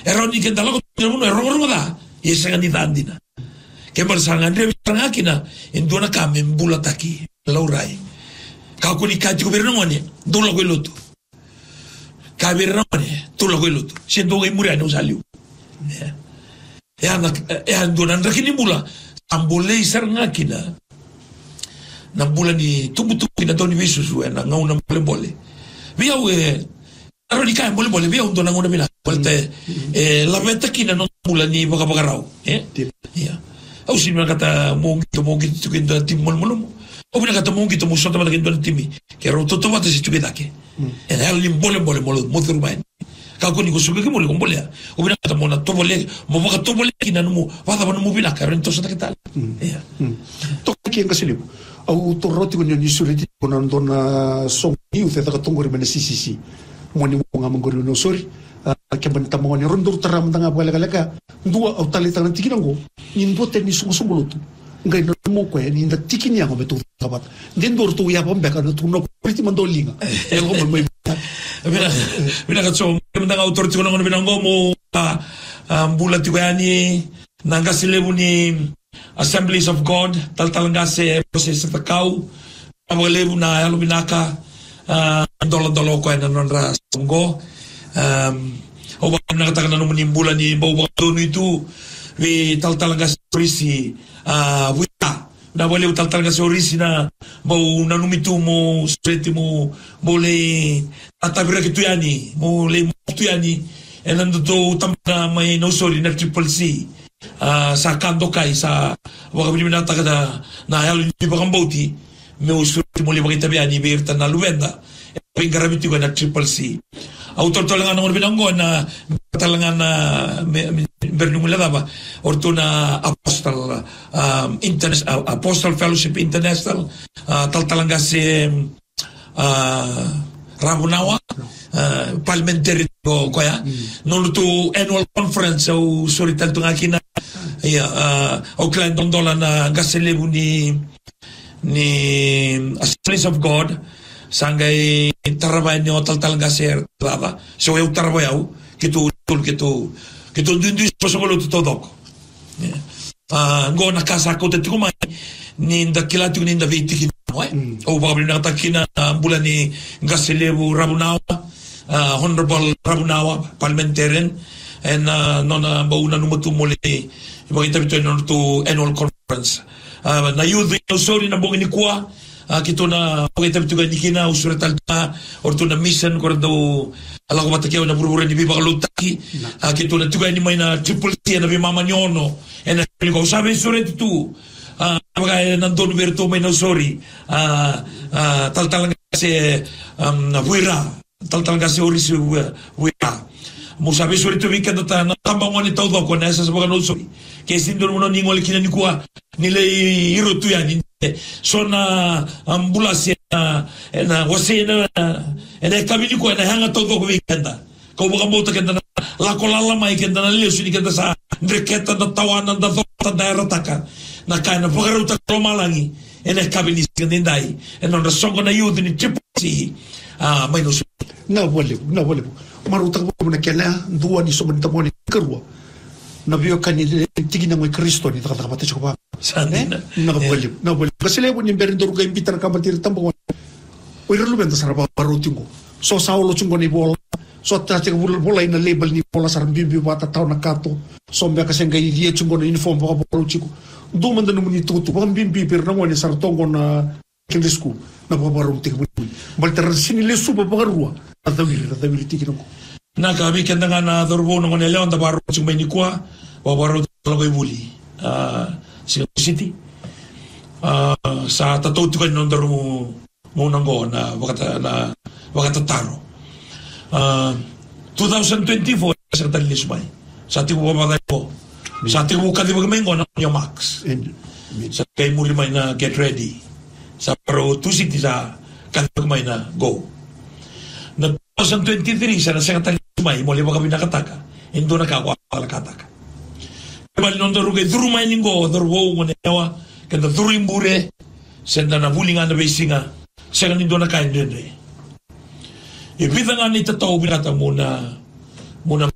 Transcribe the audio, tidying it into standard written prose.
Eroni kenda lako muno erong da. Yesangan ditandina. Kemal sangan dia bisangakina indona kami mbula taki laurai. Kau kuni kaji kubernongone dula ko lutu. Kabernongone dula ko lutu. Sendo ngai muri anu saliu. Ya andona ndakini mbula ambole isarngakina. Na mbula ni tubu-tubu na doni visu na ngauna boleh. Biar aroni kaya boleh biar untuk nanguna mina. Walte labeta kina no mbula ni baka-bakarau. Ya. Au sini kata mongito kinda timol molo. O bina kata mongito musota mata kinda timi. Kero toto mata si tukitake. Hal lim boleh molo motor main. Kau ni kusuka ke boleh komboleh. O bina kata mona to boleh mo baka to boleh kina no wala no bina karen to sa kita. Ya. To kian kasilip. Au to roti kun ni suriti kun dona song iu te taka tongori mena sisi. Mo ni mo ngamangori no sorry. Ke banta mo ni rondur taram tanga bala-bala dua au tali tangan tikin ngo nindo te ni sungu-sungu tu ngai no mo ko ni nda tikin yang betu kabat den dor tu ya bombe ka tu no priti mandolinga el go mo bina ka so menda autor tu no bina ngo mo ambula tu yani nanga silebu ni Assemblies of God tal ngase proses takau amalebu na alu binaka dolo ko na nonra sungo o ba nakatakan na naman yung bulan ni Bawa Dono itu we talaga sa orisi wita na wala talaga sa orisi na Bawa nanumito mo straight mo bole tatabira kito yani mo le mo kito yani nando to tamna may no sorry na Triple C sa kando kay sa waka binimina takada na halo ni bakang bauti me usuri mo le bakita biyani birta na luwenda pingaramiti ko na Triple C. Autor talangan ng binanggo na talangan na bernumula ba orto na Apostle Fellowship International talanga si Rabunawa parliamentary ko kaya no to annual conference o suritan to ngakina Oakland dondola na gaselebu ni Assemblies of God sanggay tarabay ni otal talaga sir lava so eu tarabayaw kitu dun sa solo tutodok ngo nakasako te kumay ni ndakilati ni ndaviti kinoi o bakabli naktakina bulan ni Gaselebu Rabunawa Honorable Rabunawa parliamentarian and nona bauna numutumuli ibang ito to annual conference na youth sorry na bongin ni kuwa kito na pagkita bitugan ni kina usuratal na orto na mission kordo ala ko matakyaw na buruburan ni Biba Kalutaki kito na tugan ni may na Triple C na Bimama Nyono and ko sabi surat itu pagkaya nandun berto may na sorry talaga kasi wira talaga kasi oris wira mo sabi surat itu weekend na tambangon ni tawdo ko na sa mga sorry kasi doon mo na ningol kinanikuha nila hiro tu yan so na ambulans na wasi na kami ni ko na hanga todo ko weekenda ko baka mo ta kenda na lakolala mai kenda na liyo suni kenda sa ndreketa na tawanan da ta darataka na kana pagaruta kromalangi kami ni kendai on the song na youth ni chipsi may no na wale maruta ko na kela duwa ni so man ta mo ni karwa na biyo kanil tigin ng Kristo ni takapatid ko pa sana na bali kasi lewo ni berindor ga imbitar ka matir tambo oy relo benta saraba parutingo so saulo chungo ni bola so tati bola ina label ni bola sar bibi bata taw na kato so mbe kasi nga iye chungo na uniform pa paruchiko do man danu ni tutu pa bimbi per na woni sar tongo na kilesku na paparutik balter sini lesu pa pagarua tawiri tikin ko na kami kenda nga na dorbo ng leon da baro chung may nikwa wabaro talaga ibuli Singapore City sa tatutukan ng dorbo mo nanggo na wakatataro 2024 sa talilismay sa ating bumabatay po sa ating bukadi magamengo na yung max sa kay muli may na get ready sa pero 2 city sa kanagmay na go na 2023 sa nasang talismay muli ba kami nakataka indo nakakataka bali non dorugay durumay ningo dorwo mo newa kanda durimbure senda na bulingan na besinga sa kanindo na kain din ibita nga ni tataw binata muna